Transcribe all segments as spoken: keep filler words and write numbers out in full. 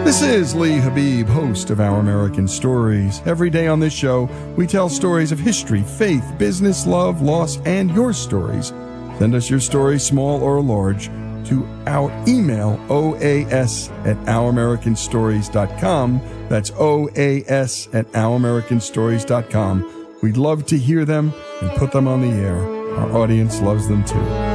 This is Lee Habib, host of Our American Stories. Every day on this show, we tell stories of history, faith, business, love, loss, and your stories. Send us your story, small or large, to our email, O A S at our american stories dot com. That's O A S at our american stories dot com. We'd love to hear them and put them on the air. Our audience loves them too.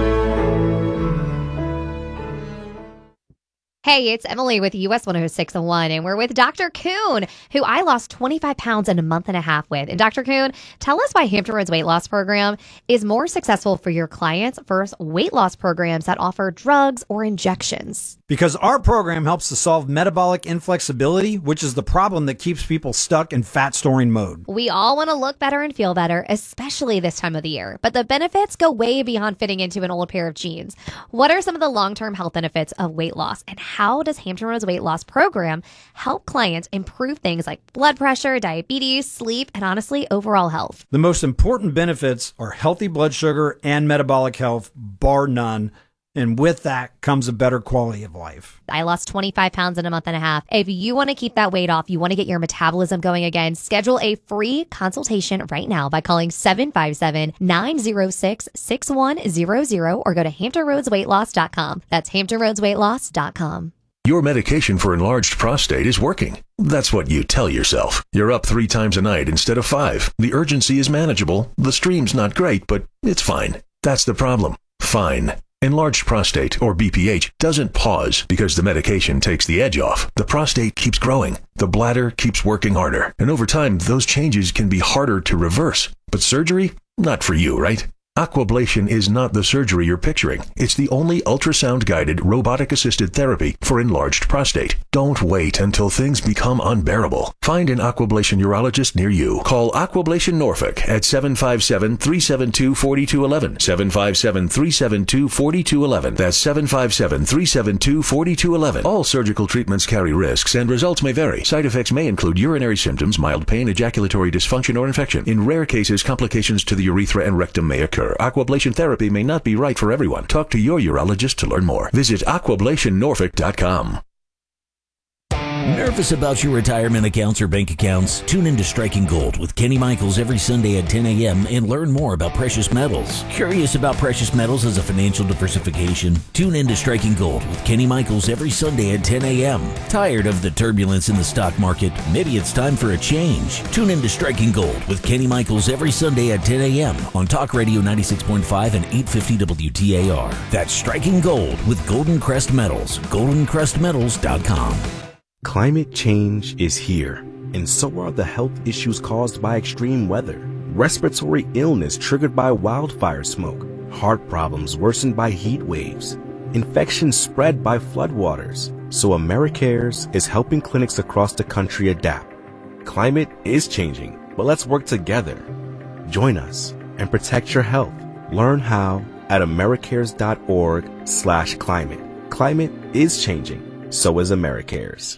Hey, it's Emily with U S one oh six point one, and we're with Doctor Kuhn, who I lost twenty-five pounds in a month and a half with. And Doctor Kuhn, tell us why Hampton Roads Weight Loss Program is more successful for your clients versus weight loss programs that offer drugs or injections. Because our program helps to solve metabolic inflexibility, which is the problem that keeps people stuck in fat storing mode. We all want to look better and feel better, especially this time of the year. But the benefits go way beyond fitting into an old pair of jeans. What are some of the long-term health benefits of weight loss, and how does Hampton Roads Weight Loss Program help clients improve things like blood pressure, diabetes, sleep, and honestly, overall health? The most important benefits are healthy blood sugar and metabolic health, bar none. And with that comes a better quality of life. I lost twenty-five pounds in a month and a half. If you want to keep that weight off, you want to get your metabolism going again, schedule a free consultation right now by calling seven five seven, nine oh six, six one zero zero or go to hampton roads weight loss dot com. That's hampton roads weight loss dot com. Your medication for enlarged prostate is working. That's what you tell yourself. You're up three times a night instead of five. The urgency is manageable. The stream's not great, but it's fine. That's the problem. Fine. Enlarged prostate, or B P H, doesn't pause because the medication takes the edge off. The prostate keeps growing. The bladder keeps working harder. And over time, those changes can be harder to reverse. But surgery? Not for you, right? Aquablation is not the surgery you're picturing. It's the only ultrasound-guided, robotic-assisted therapy for enlarged prostate. Don't wait until things become unbearable. Find an Aquablation urologist near you. Call Aquablation Norfolk at seven five seven, three seven two, four two one one. seven five seven, three seven two, four two one one. That's seven five seven, three seven two, four two one one. All surgical treatments carry risks, and results may vary. Side effects may include urinary symptoms, mild pain, ejaculatory dysfunction, or infection. In rare cases, complications to the urethra and rectum may occur. Aquablation therapy may not be right for everyone. Talk to your urologist to learn more. Visit aquablation norfolk dot com. Nervous about your retirement accounts or bank accounts? Tune in to Striking Gold with Kenny Michaels every Sunday at ten a.m. and learn more about precious metals. Curious about precious metals as a financial diversification? Tune in to Striking Gold with Kenny Michaels every Sunday at ten a.m. Tired of the turbulence in the stock market? Maybe it's time for a change. Tune in to Striking Gold with Kenny Michaels every Sunday at ten a.m. on Talk Radio ninety-six point five and eight fifty W T A R. That's Striking Gold with Golden Crest Metals. golden crest metals dot com. Climate change is here, and so are the health issues caused by extreme weather. Respiratory illness triggered by wildfire smoke, heart problems worsened by heat waves, infections spread by floodwaters. So AmeriCares is helping clinics across the country adapt. Climate is changing, but let's work together. Join us and protect your health. Learn how at americares.org slash climate. Climate is changing. So is AmeriCares.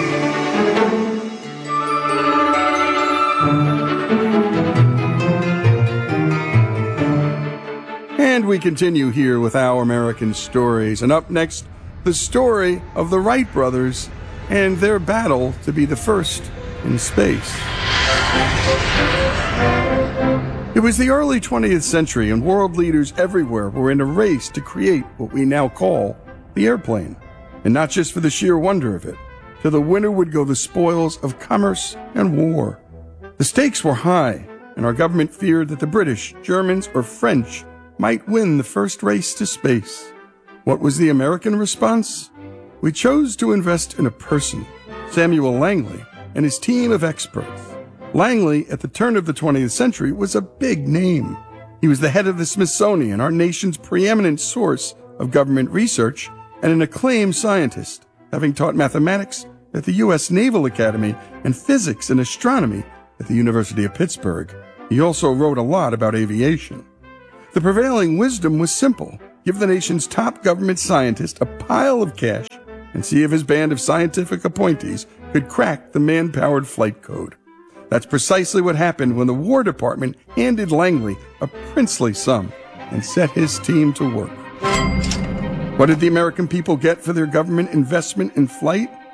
And we continue here with Our American Stories. And up next, the story of the Wright brothers and their battle to be the first in space. It was the early twentieth century, and world leaders everywhere were in a race to create what we now call the airplane. And not just for the sheer wonder of it. To the winner would go the spoils of commerce and war. The stakes were high, and our government feared that the British, Germans, or French might win the first race to space. What was the American response? We chose to invest in a person, Samuel Langley, and his team of experts. Langley, at the turn of the twentieth century, was a big name. He was the head of the Smithsonian, our nation's preeminent source of government research, and an acclaimed scientist, having taught mathematics at the U S Naval Academy and physics and astronomy at the University of Pittsburgh. He also wrote a lot about aviation. The prevailing wisdom was simple. Give the nation's top government scientist a pile of cash and see if his band of scientific appointees could crack the man-powered flight code. That's precisely what happened when the War Department handed Langley a princely sum and set his team to work. What did the American people get for their government investment in flight?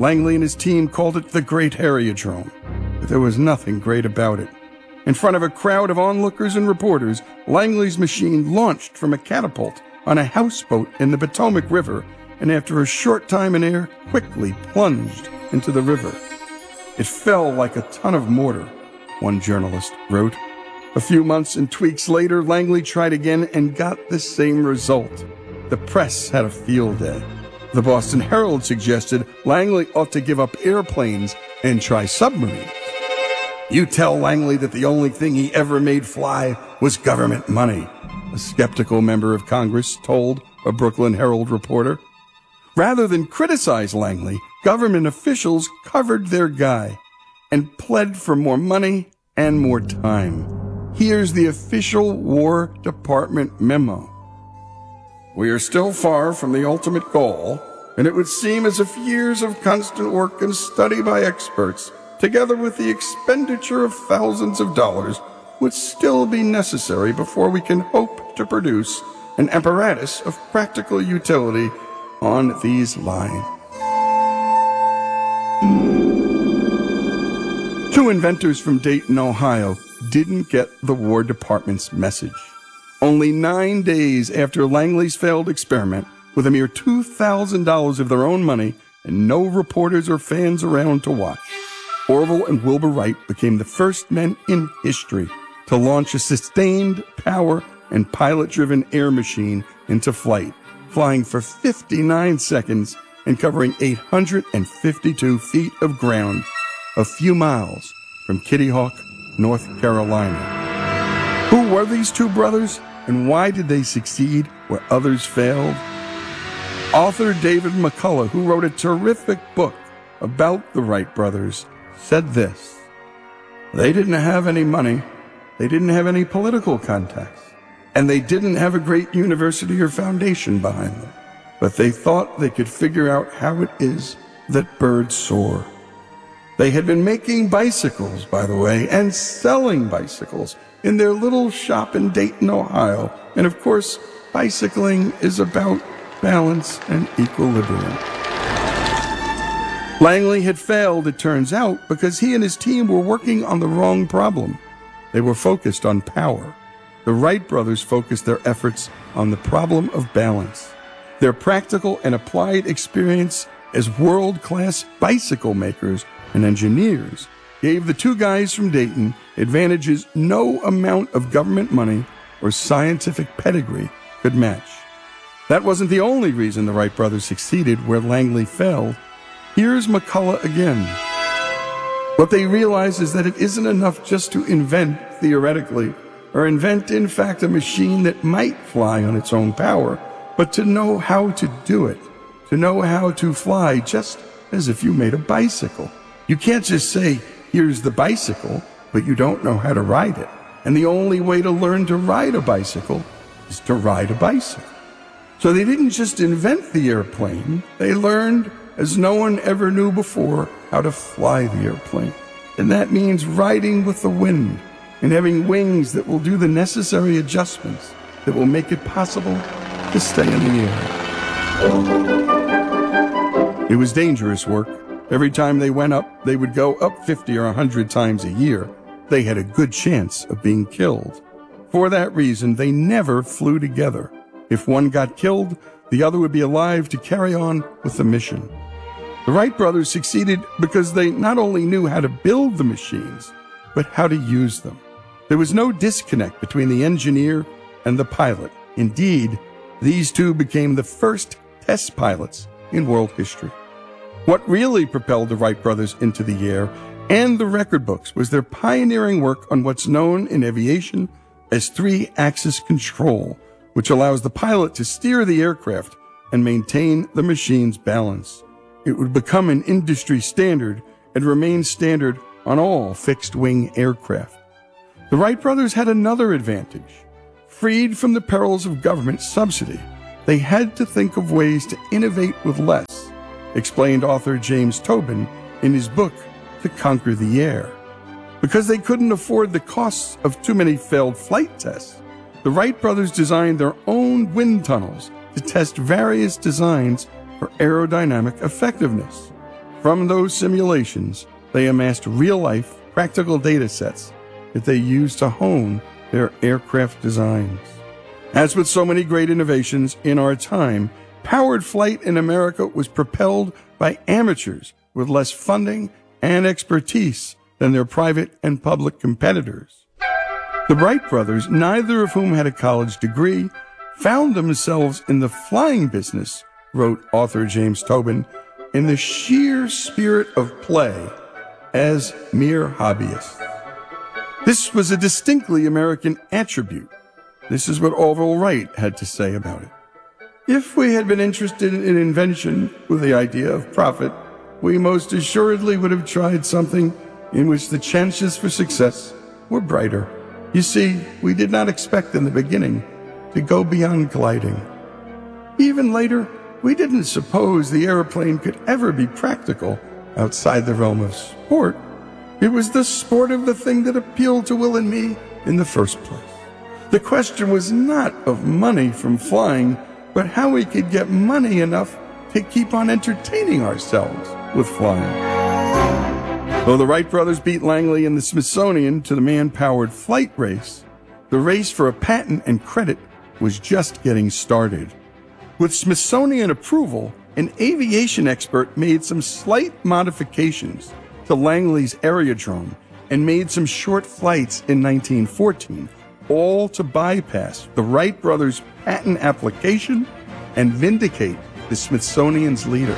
Langley and his team called it the Great Heliodrome, but there was nothing great about it. In front of a crowd of onlookers and reporters, Langley's machine launched from a catapult on a houseboat in the Potomac River, and after a short time in air, quickly plunged into the river. It fell like a ton of mortar, one journalist wrote. A few months and tweaks later, Langley tried again and got the same result. The press had a field day. The Boston Herald suggested Langley ought to give up airplanes and try submarines. You tell Langley that the only thing he ever made fly was government money, a skeptical member of Congress told a Brooklyn Herald reporter. Rather than criticize Langley, government officials covered their guy and pled for more money and more time. Here's the official War Department memo. We are still far from the ultimate goal, and it would seem as if years of constant work and study by experts, together with the expenditure of thousands of dollars, would still be necessary before we can hope to produce an apparatus of practical utility on these lines. Two inventors from Dayton, Ohio, didn't get the War Department's message. Only nine days after Langley's failed experiment, with a mere two thousand dollars of their own money and no reporters or fans around to watch, Orville and Wilbur Wright became the first men in history to launch a sustained power and pilot-driven air machine into flight, flying for fifty-nine seconds and covering eight hundred fifty-two feet of ground, a few miles from Kitty Hawk, North Carolina. Who were these two brothers, and why did they succeed where others failed? Author David McCullough, who wrote a terrific book about the Wright brothers, said this: they didn't have any money, they didn't have any political contacts, and they didn't have a great university or foundation behind them, but they thought they could figure out how it is that birds soar. They had been making bicycles, by the way, and selling bicycles in their little shop in Dayton, Ohio. And of course, bicycling is about balance and equilibrium. Langley had failed, it turns out, because he and his team were working on the wrong problem. They were focused on power. The Wright brothers focused their efforts on the problem of balance. Their practical and applied experience as world-class bicycle makers and engineers gave the two guys from Dayton advantages no amount of government money or scientific pedigree could match. That wasn't the only reason the Wright brothers succeeded where Langley failed. Here's McCullough again. What they realize is that it isn't enough just to invent theoretically, or invent, in fact, a machine that might fly on its own power, but to know how to do it, to know how to fly just as if you made a bicycle. You can't just say, here's the bicycle, but you don't know how to ride it. And the only way to learn to ride a bicycle is to ride a bicycle. So they didn't just invent the airplane, they learned, as no one ever knew before, how to fly the airplane. And that means riding with the wind and having wings that will do the necessary adjustments that will make it possible to stay in the air. It was dangerous work. Every time they went up, they would go up fifty or one hundred times a year. They had a good chance of being killed. For that reason, they never flew together. If one got killed, the other would be alive to carry on with the mission. The Wright brothers succeeded because they not only knew how to build the machines, but how to use them. There was no disconnect between the engineer and the pilot. Indeed, these two became the first test pilots in world history. What really propelled the Wright brothers into the air and the record books was their pioneering work on what's known in aviation as three-axis control, which allows the pilot to steer the aircraft and maintain the machine's balance. It would become an industry standard and remain standard on all fixed-wing aircraft. The Wright brothers had another advantage. Freed from the perils of government subsidy, they had to think of ways to innovate with less, explained author James Tobin in his book, To Conquer the Air. Because they couldn't afford the costs of too many failed flight tests, the Wright brothers designed their own wind tunnels to test various designs for aerodynamic effectiveness. From those simulations, they amassed real-life, practical data sets that they used to hone their aircraft designs. As with so many great innovations in our time, powered flight in America was propelled by amateurs with less funding and expertise than their private and public competitors. The Wright brothers, neither of whom had a college degree, found themselves in the flying business, wrote author James Tobin, in the sheer spirit of play as mere hobbyists. This was a distinctly American attribute. This is what Orville Wright had to say about it. If we had been interested in invention with the idea of profit, we most assuredly would have tried something in which the chances for success were brighter. You see, we did not expect in the beginning to go beyond gliding. Even later, we didn't suppose the airplane could ever be practical outside the realm of sport. It was the sport of the thing that appealed to Will and me in the first place. The question was not of money from flying, but how we could get money enough to keep on entertaining ourselves with flying. Though the Wright brothers beat Langley and the Smithsonian to the man-powered flight race, the race for a patent and credit was just getting started. With Smithsonian approval, an aviation expert made some slight modifications to Langley's Aerodrome and made some short flights in nineteen fourteen, all to bypass the Wright brothers' patent application and vindicate the Smithsonian's leader.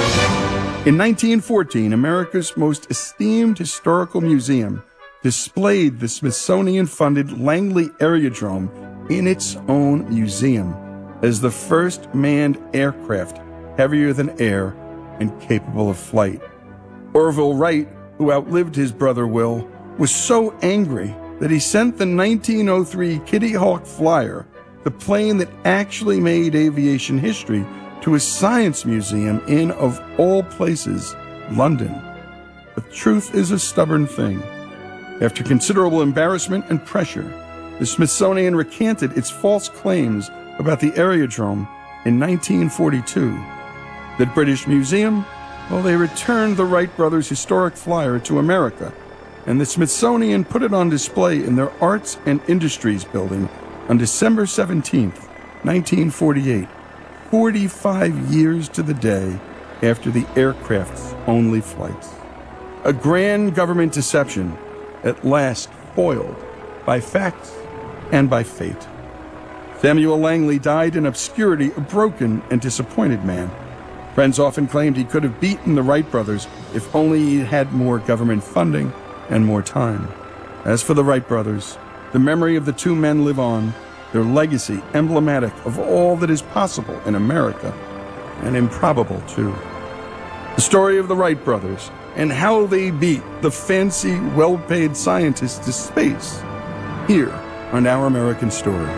In nineteen fourteen, America's most esteemed historical museum displayed the Smithsonian-funded Langley Aerodrome in its own museum as the first manned aircraft heavier than air and capable of flight. Orville Wright, who outlived his brother Will, was so angry that he sent the nineteen oh three Kitty Hawk Flyer, the plane that actually made aviation history, to a science museum in, of all places, London. But truth is a stubborn thing. After considerable embarrassment and pressure, the Smithsonian recanted its false claims about the Aerodrome in nineteen forty-two. The British Museum, well, they returned the Wright brothers' historic flyer to America, and the Smithsonian put it on display in their Arts and Industries building on December seventeenth, nineteen forty-eight, forty-five years to the day after the aircraft's only flights. A grand government deception, at last foiled by facts and by fate. Samuel Langley died in obscurity, a broken and disappointed man. Friends often claimed he could have beaten the Wright brothers if only he had more government funding and more time. As for the Wright brothers, the memory of the two men live on, their legacy emblematic of all that is possible in America, and improbable too. The story of the Wright brothers and how they beat the fancy, well-paid scientists to space, here on Our American Story.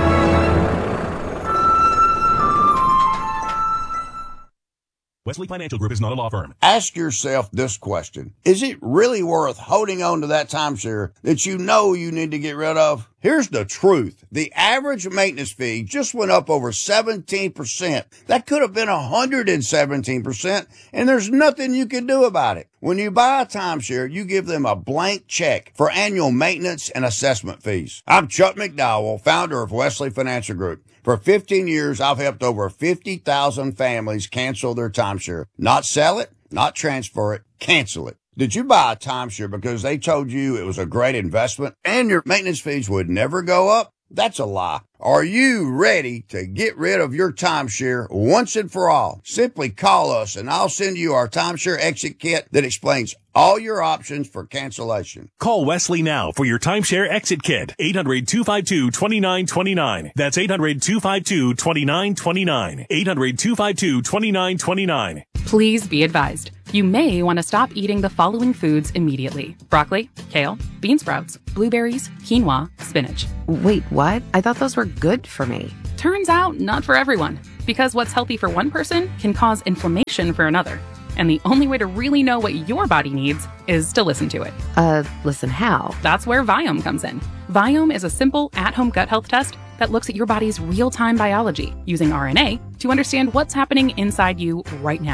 Wesley Financial Group is not a law firm. Ask yourself this question. Is it really worth holding on to that timeshare that you know you need to get rid of? Here's the truth. The average maintenance fee just went up over seventeen percent. That could have been one hundred seventeen percent, and there's nothing you can do about it. When you buy a timeshare, you give them a blank check for annual maintenance and assessment fees. I'm Chuck McDowell, founder of Wesley Financial Group. For fifteen years, I've helped over fifty thousand families cancel their timeshare. Not sell it, not transfer it, cancel it. Did you buy a timeshare because they told you it was a great investment and your maintenance fees would never go up? That's a lie. Are you ready to get rid of your timeshare once and for all? Simply call us and I'll send you our timeshare exit kit that explains all your options for cancellation. Call Wesley now for your timeshare exit kit. eight hundred, two five two, two nine two nine. That's eight hundred, two five two, two nine two nine. eight hundred, two five two, two nine two nine. Please be advised. You may want to stop eating the following foods immediately. Broccoli, kale, bean sprouts, blueberries, quinoa, spinach. Wait, what? I thought those were good for me. Turns out not for everyone, because what's healthy for one person can cause inflammation for another. And the only way to really know what your body needs is to listen to it. Uh, listen how? That's where Viome comes in. Viome is a simple at-home gut health test that looks at your body's real-time biology using R N A to understand what's happening inside you right now.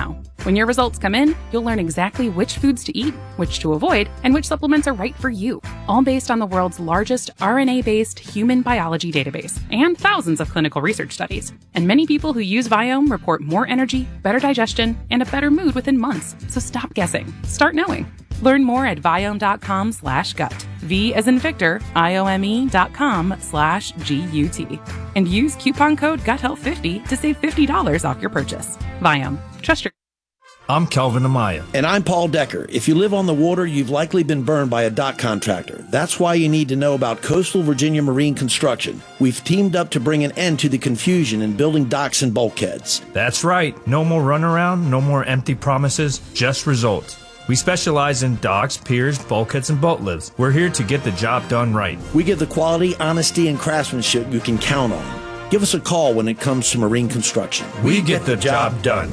When your results come in, you'll learn exactly which foods to eat, which to avoid, and which supplements are right for you, all based on the world's largest R N A-based human biology database and thousands of clinical research studies. And many people who use Viome report more energy, better digestion, and a better mood within months. So stop guessing. Start knowing. Learn more at Viome.com slash gut. V as in Victor, I-O-M-E dot com slash G-U-T. And use coupon code Gut Health fifty to save fifty dollars off your purchase. Viome. Trust your... I'm Calvin Amaya. And I'm Paul Decker. If you live on the water, you've likely been burned by a dock contractor. That's why you need to know about Coastal Virginia Marine Construction. We've teamed up to bring an end to the confusion in building docks and bulkheads. That's right. No more runaround, no more empty promises, just results. We specialize in docks, piers, bulkheads, and boat lifts. We're here to get the job done right. We give the quality, honesty, and craftsmanship you can count on. Give us a call when it comes to marine construction. We, we get, get the job done.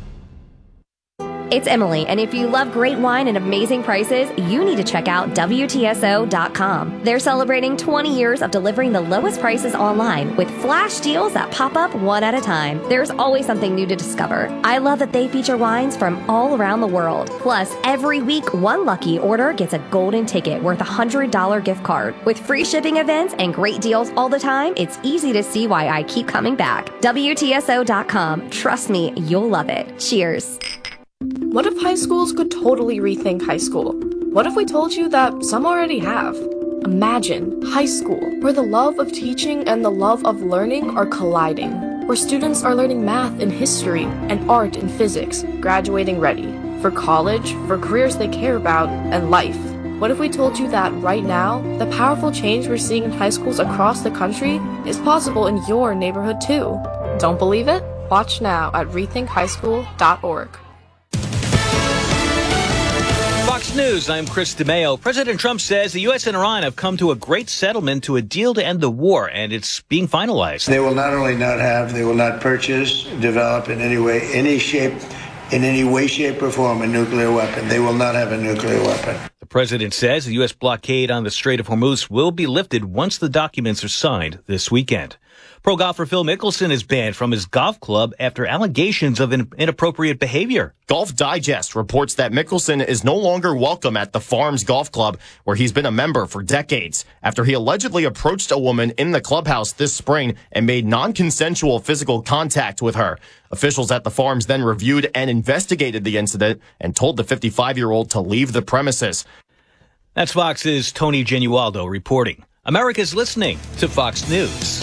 It's Emily, and if you love great wine and amazing prices, you need to check out W T S O dot com. They're celebrating twenty years of delivering the lowest prices online with flash deals that pop up one at a time. There's always something new to discover. I love that they feature wines from all around the world. Plus, every week, one lucky order gets a golden ticket worth a one hundred dollars gift card. With free shipping events and great deals all the time, it's easy to see why I keep coming back. W T S O dot com. Trust me, you'll love it. Cheers. What if high schools could totally rethink high school? What if we told you that some already have? Imagine high school, where the love of teaching and the love of learning are colliding, where students are learning math and history and art and physics, graduating ready for college, for careers they care about, and life. What if we told you that right now, the powerful change we're seeing in high schools across the country is possible in your neighborhood too? Don't believe it? Watch now at rethink high school dot org. Fox News, I'm Chris DeMeo. President Trump says the U S and Iran have come to a great settlement to a deal to end the war, and it's being finalized. They will not only not have, they will not purchase, develop in any way, any shape, in any way, shape, or form a nuclear weapon. They will not have a nuclear weapon. The president says the U S blockade on the Strait of Hormuz will be lifted once the documents are signed this weekend. Pro golfer Phil Mickelson is banned from his golf club after allegations of inappropriate behavior. Golf Digest reports that Mickelson is no longer welcome at the Farms Golf Club, where he's been a member for decades, after he allegedly approached a woman in the clubhouse this spring and made non-consensual physical contact with her. Officials at the Farms then reviewed and investigated the incident and told the fifty-five-year-old to leave the premises. That's Fox's Tony Genualdo reporting. America's listening to Fox News.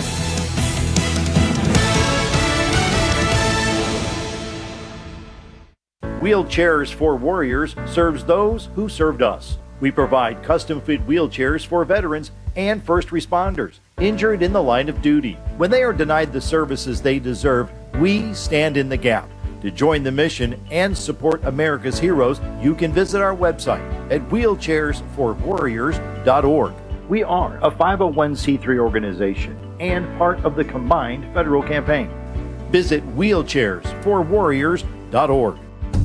Wheelchairs for Warriors serves those who served us. We provide custom-fit wheelchairs for veterans and first responders injured in the line of duty. When they are denied the services they deserve, we stand in the gap. To join the mission and support America's heroes, you can visit our website at wheelchairs for warriors dot org. We are a five oh one c three organization and part of the combined federal campaign. Visit wheelchairs for warriors dot org.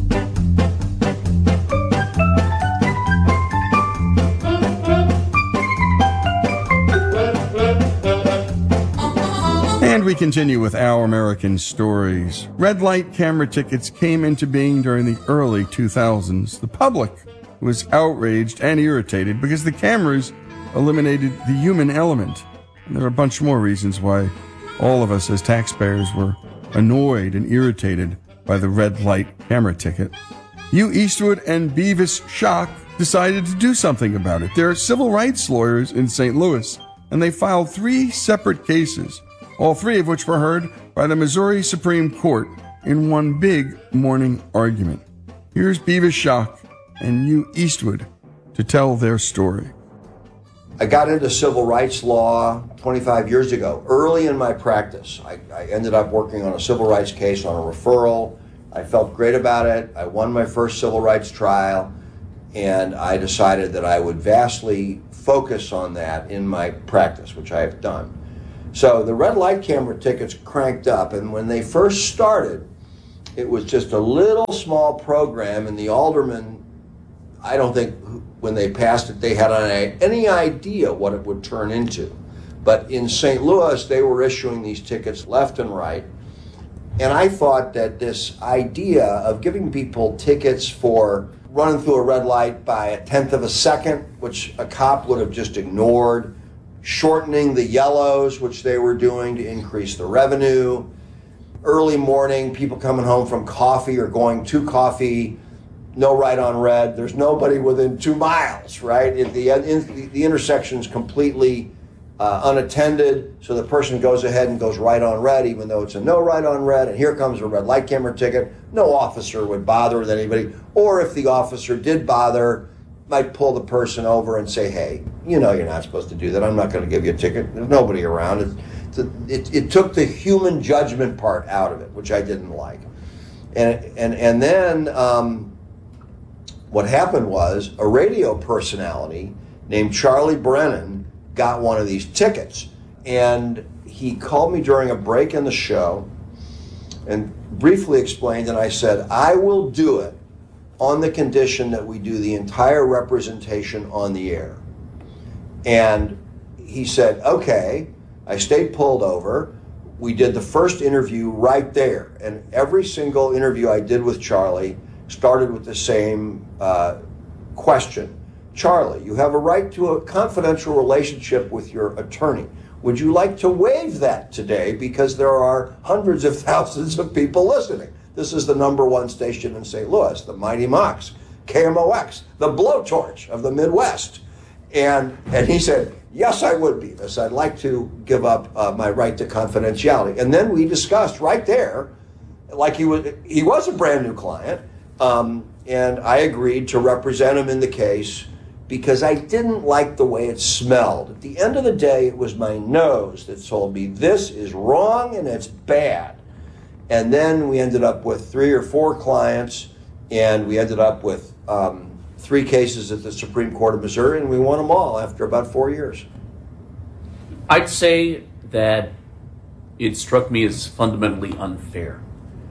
And we continue with Our American Stories. Red light camera tickets came into being during the early two thousands. The public was outraged and irritated because the cameras eliminated the human element. And there are a bunch more reasons why all of us as taxpayers were annoyed and irritated by the red light camera ticket. Hugh Eastwood and Beavis Schock decided to do something about it. They're civil rights lawyers in Saint Louis, and they filed three separate cases, all three of which were heard by the Missouri Supreme Court in one big morning argument. Here's Beavis Schock and Hugh Eastwood to tell their story. I got into civil rights law twenty-five years ago. Early in my practice, I, I ended up working on a civil rights case on a referral. I felt great about it. I won my first civil rights trial, and I decided that I would vastly focus on that in my practice, which I have done. So the red light camera tickets cranked up, and when they first started, it was just a little small program, and the aldermen, I don't think when they passed it they had any idea what it would turn into. But in Saint Louis, they were issuing these tickets left and right, And I thought that this idea of giving people tickets for running through a red light by a tenth of a second, which a cop would have just ignored, shortening the yellows, which they were doing to increase the revenue, early morning, people coming home from coffee or going to coffee, no right on red. There's nobody within two miles, right? If the, in, the intersection's completely uh, unattended, so the person goes ahead and goes right on red, even though it's a no right on red, and here comes a red light camera ticket. No officer would bother with anybody, or if the officer did bother, might pull the person over and say, hey, you know you're not supposed to do that. I'm not going to give you a ticket. There's nobody around. It, it, it took the human judgment part out of it, which I didn't like. And, and, and then um, what happened was a radio personality named Charlie Brennan got one of these tickets. And he called me during a break in the show and briefly explained, and I said, I will do it on the condition that we do the entire representation on the air. And he said, okay. I stayed pulled over. We did the first interview right there. And every single interview I did with Charlie started with the same uh, question. Charlie, you have a right to a confidential relationship with your attorney. Would you like to waive that today? Because there are hundreds of thousands of people listening. This is the number one station in Saint Louis, the Mighty Mox, K M O X, the blowtorch of the Midwest. And and he said, yes, I would be this. I'd like to give up uh, my right to confidentiality. And then we discussed right there, like he was, he was a brand new client, um, and I agreed to represent him in the case because I didn't like the way it smelled. At the end of the day, it was my nose that told me this is wrong and it's bad. And then we ended up with three or four clients, and we ended up with um, three cases at the Supreme Court of Missouri, and we won them all after about four years. I'd say that it struck me as fundamentally unfair.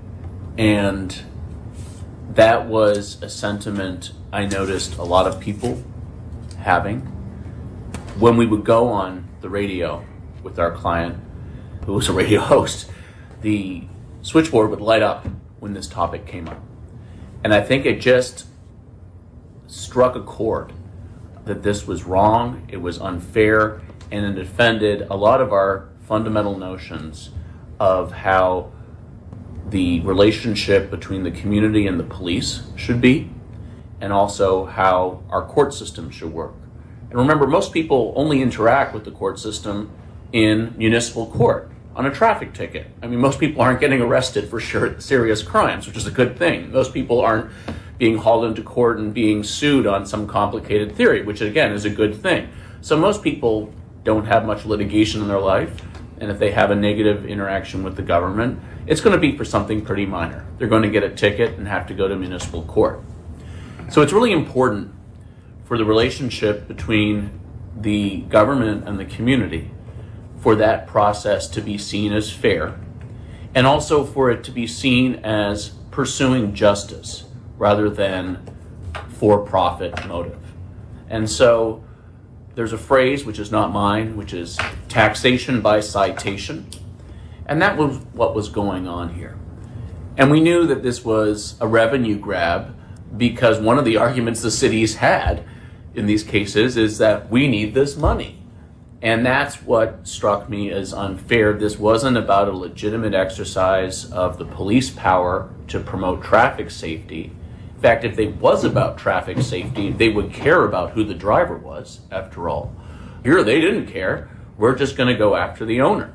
And that was a sentiment I noticed a lot of people having. When we would go on the radio with our client, who was a radio host, the switchboard would light up when this topic came up. And I think it just struck a chord that this was wrong, it was unfair, and it offended a lot of our fundamental notions of how the relationship between the community and the police should be, and also how our court system should work. And remember, most people only interact with the court system in municipal court on a traffic ticket. I mean, most people aren't getting arrested for sure, serious crimes, which is a good thing. Most people aren't being hauled into court and being sued on some complicated theory, which again is a good thing. So most people don't have much litigation in their life, and if they have a negative interaction with the government, it's going to be for something pretty minor. They're going to get a ticket and have to go to municipal court. So it's really important for the relationship between the government and the community for that process to be seen as fair, and also for it to be seen as pursuing justice rather than for-profit motive. And so there's a phrase, which is not mine, which is taxation by citation. And that was what was going on here. And we knew that this was a revenue grab because one of the arguments the cities had in these cases is that we need this money. And that's what struck me as unfair. This wasn't about a legitimate exercise of the police power to promote traffic safety. In fact, if it was about traffic safety, they would care about who the driver was, after all. Here, they didn't care. We're just going to go after the owner.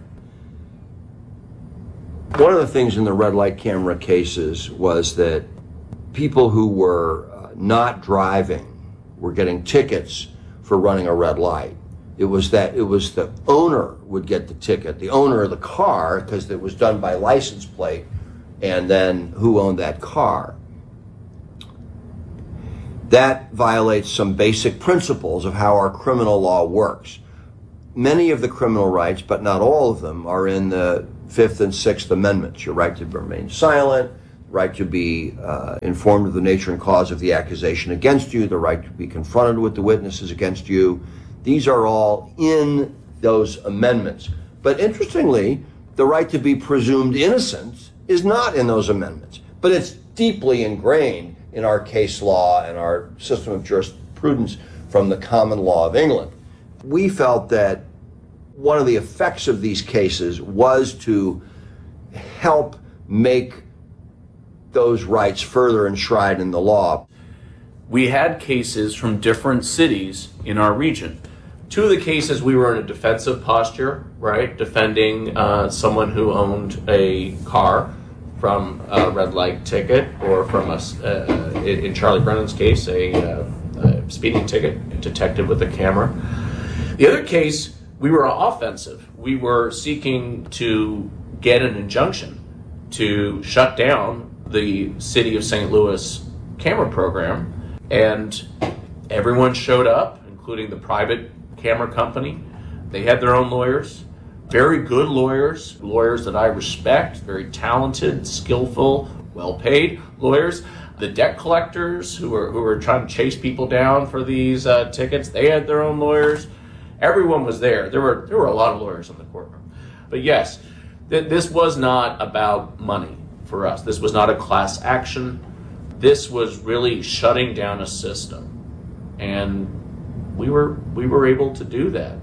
One of the things in the red light camera cases was that people who were uh, not driving were getting tickets for running a red light. It was that it was the owner would get the ticket, the owner of the car, because it was done by license plate, and then who owned that car. That violates some basic principles of how our criminal law works. Many of the criminal rights, but not all of them, are in the Fifth and Sixth Amendments. Your right to remain silent, right to be uh, informed of the nature and cause of the accusation against you, the right to be confronted with the witnesses against you. These are all in those amendments. But interestingly, the right to be presumed innocent is not in those amendments, but it's deeply ingrained in our case law and our system of jurisprudence from the common law of England. We felt that one of the effects of these cases was to help make those rights further enshrined in the law. We had cases from different cities in our region. Two of the cases we were in a defensive posture, right, defending uh, someone who owned a car from a red light ticket, or from a, uh, in Charlie Brennan's case, a, uh, a speeding ticket detected with a camera. The other case, we were offensive. We were seeking to get an injunction to shut down the City of Saint Louis camera program, and everyone showed up, including the private camera company. They had their own lawyers, very good lawyers, lawyers that I respect, very talented, skillful, well-paid lawyers. The debt collectors who were who were trying to chase people down for these uh, tickets, they had their own lawyers. Everyone was there. There were there were a lot of lawyers in the courtroom. But yes, th- this was not about money for us. This was not a class action. This was really shutting down a system, and we were we were able to do that.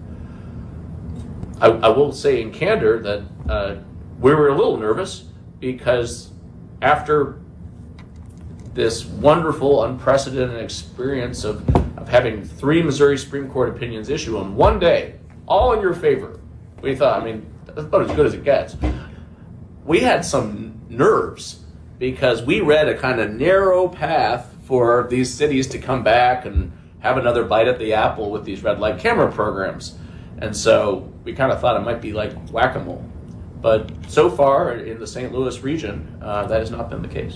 I, I will say in candor that uh, we were a little nervous, because after this wonderful, unprecedented experience of, of having three Missouri Supreme Court opinions issue on one day, all in your favor, we thought, I mean, that's about as good as it gets. We had some nerves, because we read a kind of narrow path for these cities to come back and have another bite at the apple with these red light camera programs. And so we kind of thought it might be like whack-a-mole. But so far in the Saint Louis region, uh, that has not been the case.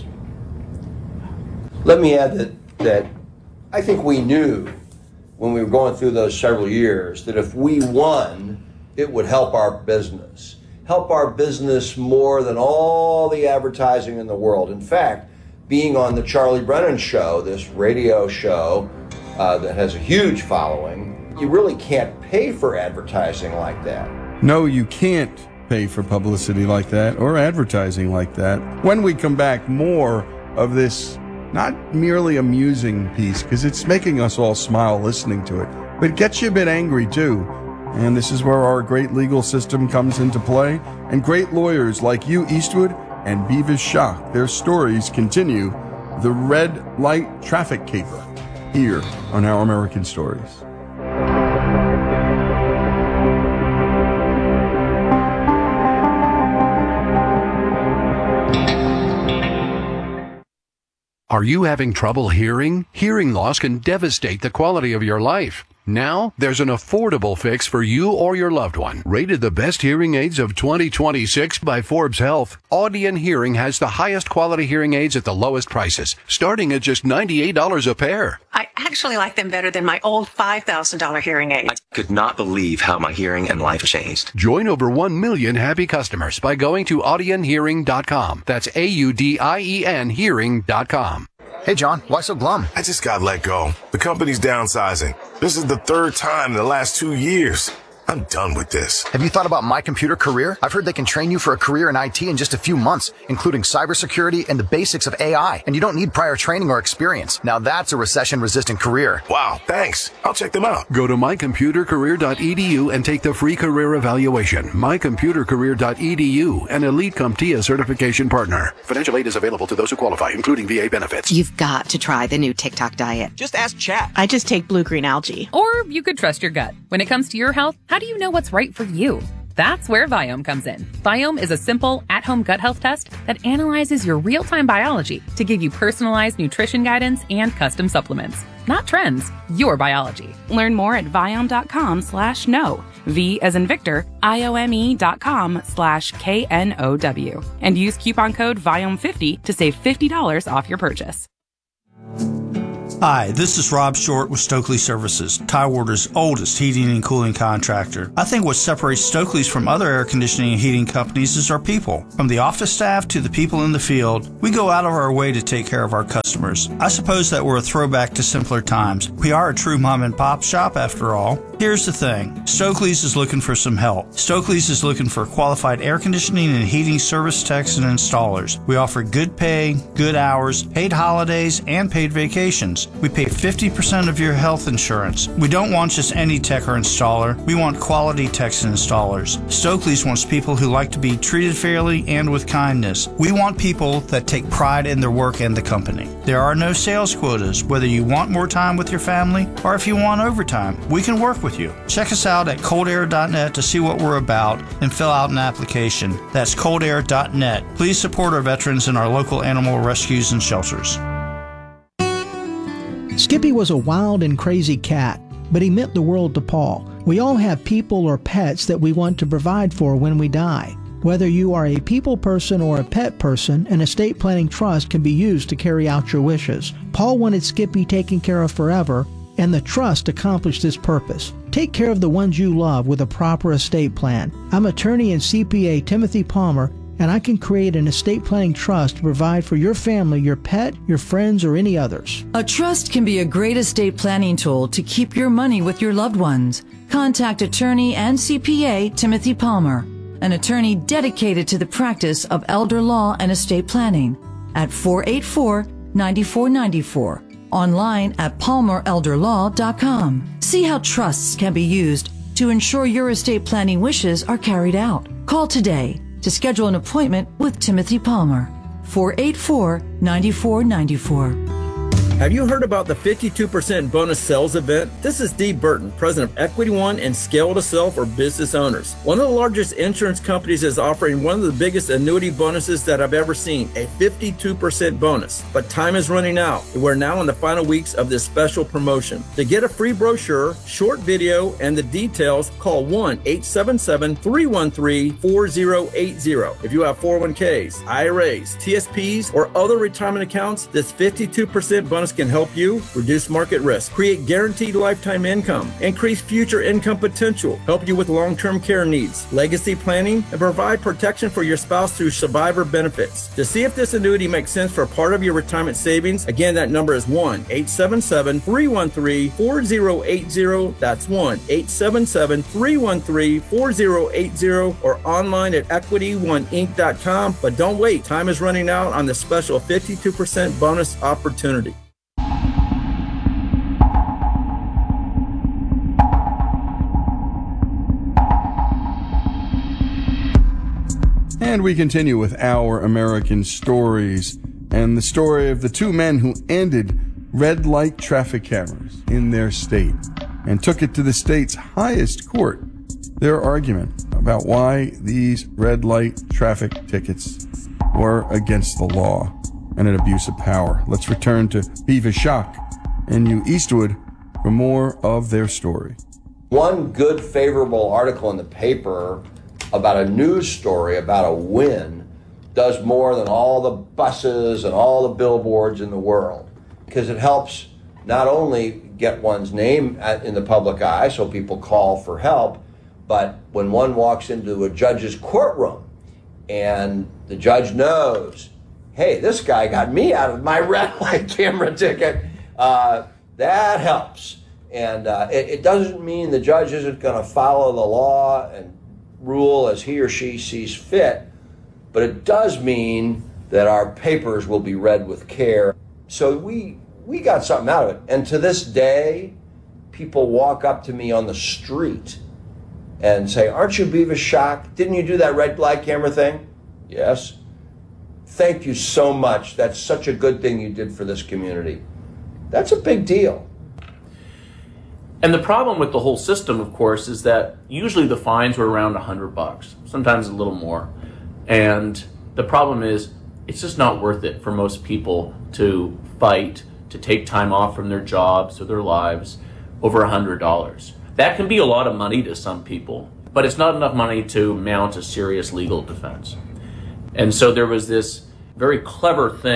Let me add that, that I think we knew when we were going through those several years that if we won, it would help our business. Help our business more than all the advertising in the world. In fact, being on the Charlie Brennan Show, this radio show uh, that has a huge following, you really can't pay for advertising like that. No, you can't pay for publicity like that or advertising like that. When we come back, more of this not merely amusing piece, because it's making us all smile listening to it, but it gets you a bit angry too. And this is where our great legal system comes into play, and great lawyers like you, Eastwood, and Beavis Schock. Their stories continue. The Red Light Traffic Caper, here on Our American Stories. Are you having trouble hearing? Hearing loss can devastate the quality of your life. Now, there's an affordable fix for you or your loved one. Rated the best hearing aids of twenty twenty-six by Forbes Health, Audion Hearing has the highest quality hearing aids at the lowest prices, starting at just ninety-eight dollars a pair. I actually like them better than my old five thousand dollars hearing aids. I could not believe how my hearing and life changed. Join over one million happy customers by going to audion hearing dot com. That's A U D I E N hearing dot com. Hey, John, why so glum? I just got let go. The company's downsizing. This is the third time in the last two years. I'm done with this. Have you thought about My Computer Career? I've heard they can train you for a career in I T in just a few months, including cybersecurity and the basics of A I. And you don't need prior training or experience. Now that's a recession-resistant career. Wow, thanks. I'll check them out. Go to my computer career dot e d u and take the free career evaluation. my computer career dot e d u, an Elite CompTIA certification partner. Financial aid is available to those who qualify, including V A benefits. You've got to try the new TikTok diet. Just ask Chat. I just take blue-green algae. Or you could trust your gut. When it comes to your health, how do you know what's right for you? That's where Viome comes in. Viome is a simple, at-home gut health test that analyzes your real-time biology to give you personalized nutrition guidance and custom supplements. Not trends, your biology. Learn more at Viome.com slash no. V as in Victor, I O M E dot com slash K N O W. And use coupon code Viome fifty to save fifty dollars off your purchase. Hi, this is Rob Short with Stokely Services, Tidewater's oldest heating and cooling contractor. I think what separates Stokely's from other air conditioning and heating companies is our people. From the office staff to the people in the field, we go out of our way to take care of our customers. I suppose that we're a throwback to simpler times. We are a true mom and pop shop after all. Here's the thing, Stokely's is looking for some help. Stokely's is looking for qualified air conditioning and heating service techs and installers. We offer good pay, good hours, paid holidays, and paid vacations. We pay fifty percent of your health insurance. We don't want just any tech or installer. We want quality techs and installers. Stokely's wants people who like to be treated fairly and with kindness. We want people that take pride in their work and the company. There are no sales quotas. Whether you want more time with your family or if you want overtime, we can work with you. Check us out at cold air dot net to see what we're about and fill out an application. That's cold air dot net. Please support our veterans and our local animal rescues and shelters. Skippy was a wild and crazy cat, but he meant the world to Paul. We all have people or pets that we want to provide for when we die. Whether you are a people person or a pet person, an estate planning trust can be used to carry out your wishes. Paul wanted Skippy taken care of forever, and the trust accomplished this purpose. Take care of the ones you love with a proper estate plan. I'm attorney and C P A Timothy Palmer, and I can create an estate planning trust to provide for your family, your pet, your friends, or any others. A trust can be a great estate planning tool to keep your money with your loved ones. Contact attorney and C P A Timothy Palmer, an attorney dedicated to the practice of elder law and estate planning, at four eight four, nine four nine four. Online at palmer elder law dot com. See how trusts can be used to ensure your estate planning wishes are carried out. Call today to schedule an appointment with Timothy Palmer. four eight four, nine four nine four. Have you heard about the fifty-two percent bonus sales event? This is Dee Burton, president of Equity One and Scale to Sell for business owners. One of the largest insurance companies is offering one of the biggest annuity bonuses that I've ever seen, a fifty-two percent bonus. But time is running out. We're now in the final weeks of this special promotion. To get a free brochure, short video, and the details, call one eight seven seven, three one three, four zero eight zero. If you have four oh one k's, I R As, T S Ps, or other retirement accounts, this fifty-two percent bonus can help you reduce market risk, create guaranteed lifetime income, increase future income potential, help you with long-term care needs, legacy planning, and provide protection for your spouse through survivor benefits. To see if this annuity makes sense for part of your retirement savings, again, that number is one eight seven seven, three one three, four zero eight zero. That's one eight seven seven, three one three, four zero eight zero, or online at equity one inc dot com. But don't wait. Time is running out on the special fifty-two percent bonus opportunity. And we continue with our American stories and the story of the two men who ended red light traffic cameras in their state and took it to the state's highest court. Their argument about why these red light traffic tickets were against the law and an abuse of power. Let's return to Beavis Schock and New Eastwood for more of their story. One good, favorable article in the paper about a news story about a win does more than all the buses and all the billboards in the world, because it helps not only get one's name at, in the public eye so people call for help, but when one walks into a judge's courtroom and the judge knows, hey, this guy got me out of my red light camera ticket, uh, that helps. And uh, it, it doesn't mean the judge isn't going to follow the law and rule as he or she sees fit, but it does mean that our papers will be read with care. So we we got something out of it. And to this day, people walk up to me on the street and say, aren't you Beavis Schock? Didn't you do that red light camera thing? Yes. Thank you so much. That's such a good thing you did for this community. That's a big deal. And the problem with the whole system, of course, is that usually the fines were around a hundred bucks, sometimes a little more. And the problem is, it's just not worth it for most people to fight, to take time off from their jobs or their lives over a hundred dollars. That can be a lot of money to some people, but it's not enough money to mount a serious legal defense. And so there was this very clever thing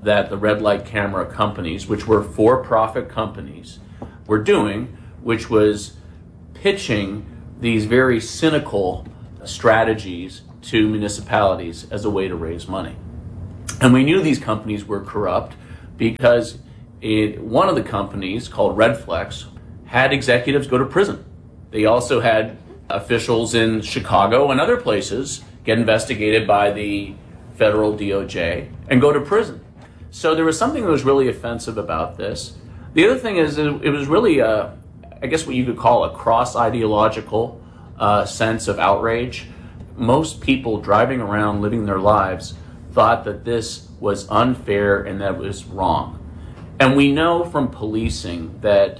that the red light camera companies, which were for-profit companies, were doing, which was pitching these very cynical strategies to municipalities as a way to raise money. And we knew these companies were corrupt because it, one of the companies, called Redflex, had executives go to prison. They also had officials in Chicago and other places get investigated by the federal D O J and go to prison. So there was something that was really offensive about this. The other thing is it was really, a, I guess what you could call a cross-ideological uh, sense of outrage. Most people driving around living their lives thought that this was unfair and that it was wrong. And we know from policing that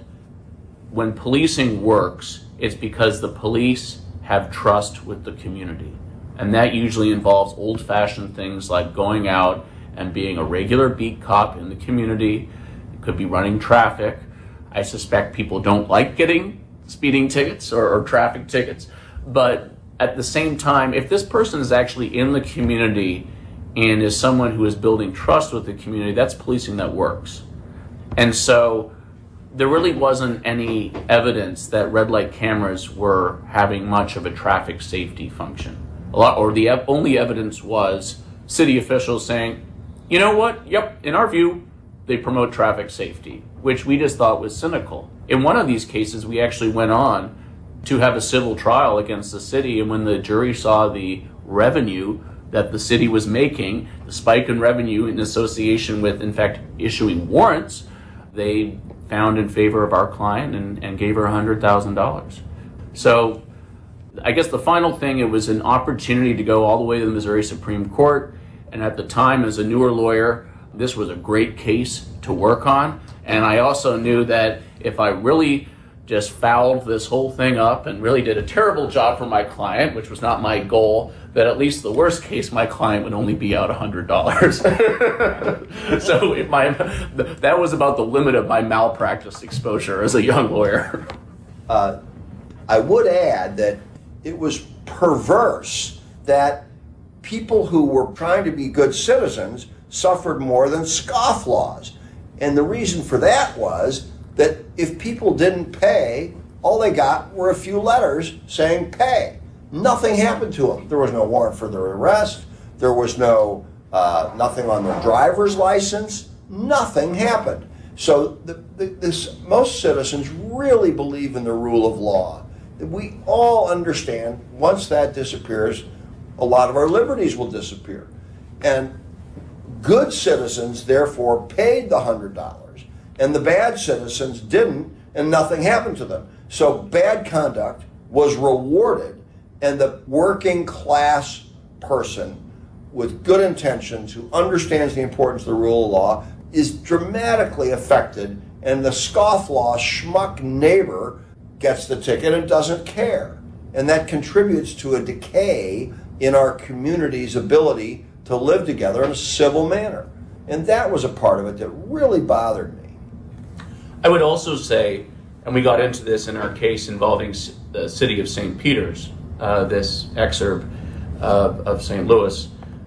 when policing works, it's because the police have trust with the community. And that usually involves old-fashioned things like going out and being a regular beat cop in the community. It could be running traffic. I suspect people don't like getting speeding tickets or, or traffic tickets. But at the same time, if this person is actually in the community and is someone who is building trust with the community, that's policing that works. And so there really wasn't any evidence that red light cameras were having much of a traffic safety function. A lot, or the ev- only evidence was city officials saying, you know what, yep, in our view, they promote traffic safety, which we just thought was cynical. In one of these cases, we actually went on to have a civil trial against the city, and when the jury saw the revenue that the city was making, the spike in revenue in association with, in fact, issuing warrants, they found in favor of our client and, and gave her one hundred thousand dollars. So I guess the final thing, it was an opportunity to go all the way to the Missouri Supreme Court. And at the time, as a newer lawyer, this was a great case to work on. And I also knew that if I really just fouled this whole thing up and really did a terrible job for my client, which was not my goal, that at least the worst case, my client would only be out one hundred dollars. So if my, that was about the limit of my malpractice exposure as a young lawyer. Uh, I would add that it was perverse that people who were trying to be good citizens suffered more than scofflaws. And the reason for that was that if people didn't pay, all they got were a few letters saying pay. Nothing happened to them. There was no warrant for their arrest. There was no uh, nothing on their driver's license. Nothing happened. So the, the, this, most citizens really believe in the rule of law. We all understand once that disappears, a lot of our liberties will disappear. And good citizens, therefore, paid the one hundred dollars, and the bad citizens didn't, and nothing happened to them. So bad conduct was rewarded, and the working class person with good intentions who understands the importance of the rule of law is dramatically affected, and the scofflaw schmuck neighbor gets the ticket and doesn't care. And that contributes to a decay in our community's ability to live together in a civil manner. And that was a part of it that really bothered me. I would also say, and we got into this in our case involving the city of Saint Peters, uh, this exurb uh, of Saint Louis,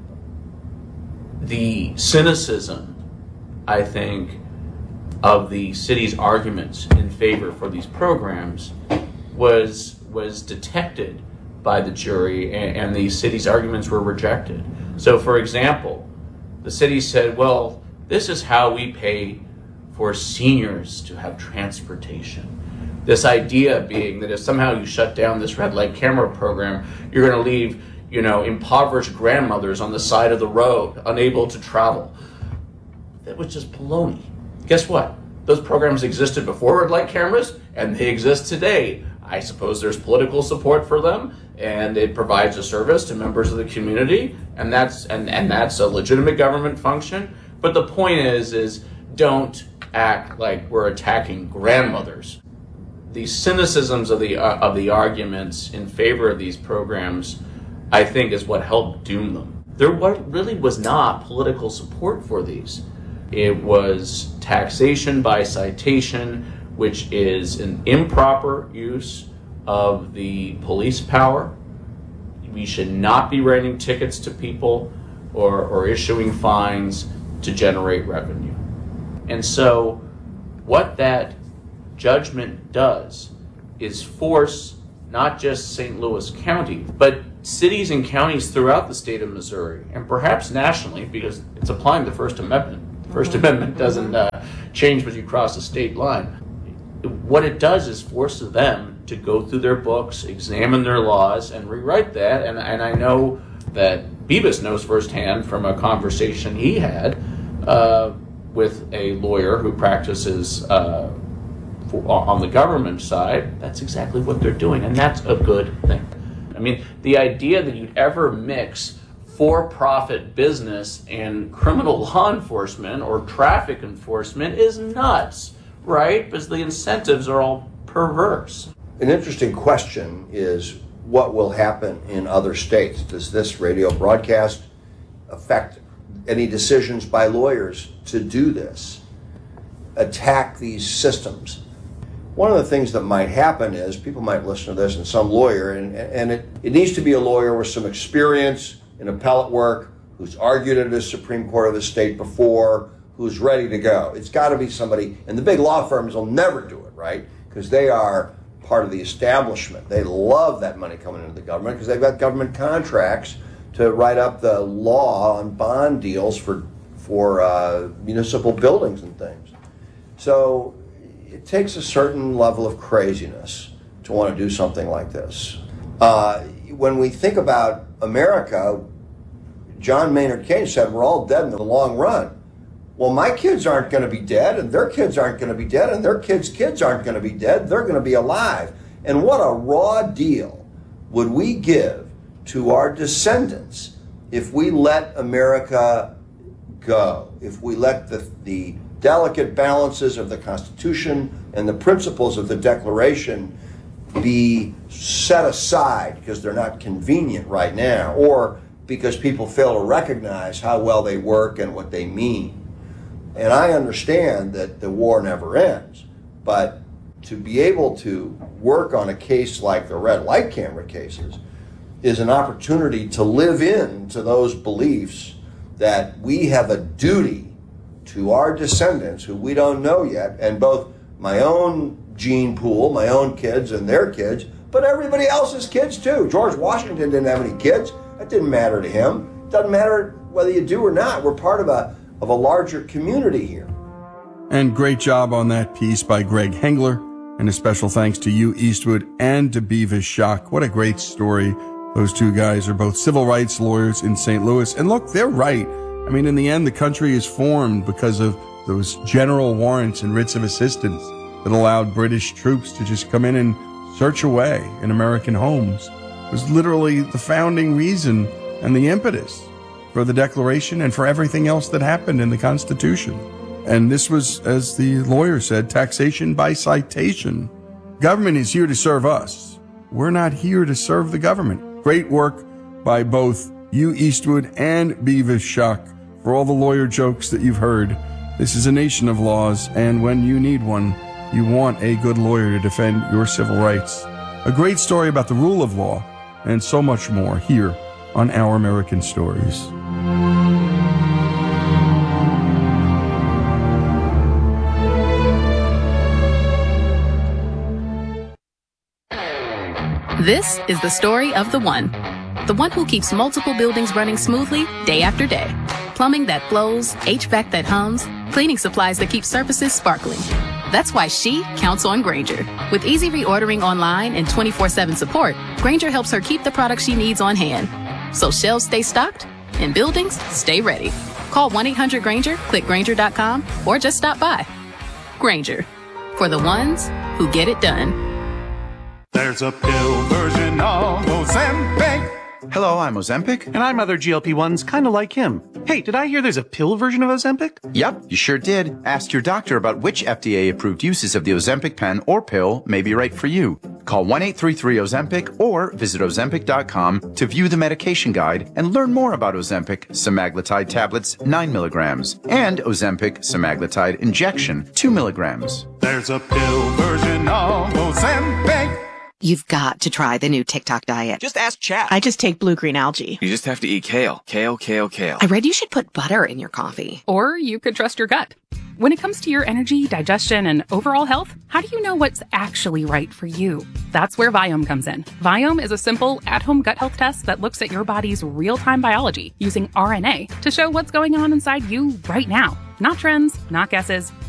the cynicism, I think, of the city's arguments in favor for these programs was was detected by the jury, and, and the city's arguments were rejected. So, for example, the city said, well, this is how we pay for seniors to have transportation. This idea being that if somehow you shut down this red light camera program, you're going to leave, you know, impoverished grandmothers on the side of the road, unable to travel. That was just baloney. Guess what? Those programs existed before red light cameras, and they exist today. I suppose there's political support for them, and it provides a service to members of the community, and that's and, and that's a legitimate government function. But the point is, is don't act like we're attacking grandmothers. The cynicisms of the uh, of the arguments in favor of these programs, I think, is what helped doom them. There really was not political support for these. It was taxation by citation, which is an improper use of the police power. We should not be writing tickets to people or, or issuing fines to generate revenue. And so what that judgment does is force not just Saint Louis County, but cities and counties throughout the state of Missouri, and perhaps nationally, because it's applying the First Amendment. The First Amendment doesn't uh, change when you cross a state line. What it does is force them to go through their books, examine their laws, and rewrite that. And, and I know that Beavis knows firsthand from a conversation he had uh, with a lawyer who practices uh, for, on the government side. That's exactly what they're doing, and that's a good thing. I mean, the idea that you'd ever mix for-profit business and criminal law enforcement or traffic enforcement is nuts, right? Because the incentives are all perverse. An interesting question is what will happen in other states? Does this radio broadcast affect any decisions by lawyers to do this, attack these systems? One of the things that might happen is people might listen to this and some lawyer, and, and it, it needs to be a lawyer with some experience in appellate work, who's argued at the Supreme Court of the state before, who's ready to go. It's got to be somebody, and the big law firms will never do it, right? Because they are part of the establishment. They love that money coming into the government because they've got government contracts to write up the law on bond deals for, for uh, municipal buildings and things. So it takes a certain level of craziness to want to do something like this. Uh, when we think about America, John Maynard Keynes said we're all dead in the long run. Well, my kids aren't going to be dead, and their kids aren't going to be dead, and their kids' kids aren't going to be dead. They're going to be alive. And what a raw deal would we give to our descendants if we let America go, if we let the, the delicate balances of the Constitution and the principles of the Declaration be set aside because they're not convenient right now, or because people fail to recognize how well they work and what they mean. And I understand that the war never ends, but to be able to work on a case like the red light camera cases is an opportunity to live into those beliefs that we have a duty to our descendants who we don't know yet, and both my own gene pool, my own kids and their kids, but everybody else's kids too. George Washington didn't have any kids. That didn't matter to him. It doesn't matter whether you do or not. We're part of a of a larger community here. And great job on that piece by Greg Hengler. And a special thanks to you, Eastwood, and to Beavis Schock. What a great story. Those two guys are both civil rights lawyers in Saint Louis. And look, they're right. I mean, in the end, the country is formed because of those general warrants and writs of assistance that allowed British troops to just come in and search away in American homes. It was literally the founding reason and the impetus for the Declaration and for everything else that happened in the Constitution. And this was, as the lawyer said, taxation by citation. Government is here to serve us. We're not here to serve the government. Great work by both you, Eastwood, and Beavis Schock, for all the lawyer jokes that you've heard. This is a nation of laws, and when you need one, you want a good lawyer to defend your civil rights. A great story about the rule of law, and so much more here on Our American Stories. This is the story of the one. The one who keeps multiple buildings running smoothly day after day. Plumbing that flows, H V A C that hums, cleaning supplies that keep surfaces sparkling. That's why she counts on Grainger. With easy reordering online and twenty-four seven support, Grainger helps her keep the products she needs on hand. So shelves stay stocked and buildings stay ready. Call one eight hundred Grainger, click Grainger dot com, or just stop by. Grainger, for the ones who get it done. There's a pill version of Ozempic. Hello, I'm Ozempic. And I'm other G L P ones kind of like him. Hey, did I hear there's a pill version of Ozempic? Yep, you sure did. Ask your doctor about which F D A-approved uses of the Ozempic pen or pill may be right for you. Call one eight three three Ozempic or visit Ozempic dot com to view the medication guide and learn more about Ozempic semaglutide tablets nine milligrams and Ozempic semaglutide injection two milligrams. There's a pill version of Ozempic. You've got to try the new TikTok diet. Just ask Chat. I just take blue green algae. You just have to eat kale. Kale, kale, kale. I read you should put butter in your coffee. Or you could trust your gut. When it comes to your energy, digestion, and overall health, how do you know what's actually right for you? That's where Viome comes in. Viome is a simple, at-home gut health test that looks at your body's real-time biology using R N A to show what's going on inside you right now. Not trends, not guesses,